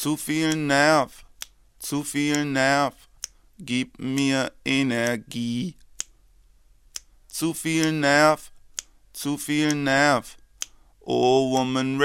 Zu viel Nerv, zu viel Nerv, gib mir Energie. Zu viel Nerv, oh woman